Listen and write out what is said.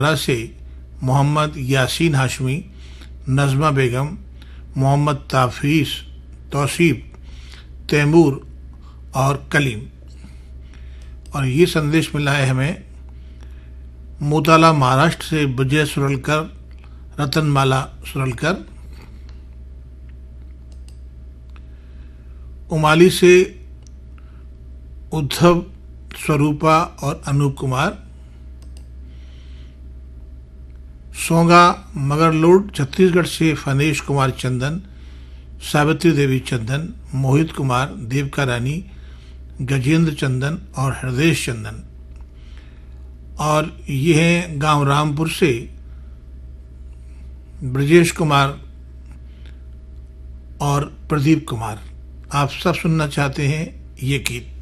से मोहम्मद यासीन हाशमी, नज़मा बेगम, मोहम्मद तौसीफ, तैमूर और कलीम। और ये संदेश मिला है हमें मोताला महाराष्ट्र से विजय सुरलकर, रतनमाला सुरलकर, उमाली से उद्धव, स्वरूपा और अनूप कुमार, सोंगा मगरलोड छत्तीसगढ़ से फनेश कुमार चंदन, सावित्री देवी चंदन, मोहित कुमार, देवका रानी, गजेंद्र चंदन और हृदय चंदन। और ये हैं गांव रामपुर से ब्रजेश कुमार और प्रदीप कुमार। आप सब सुनना चाहते हैं ये गीत।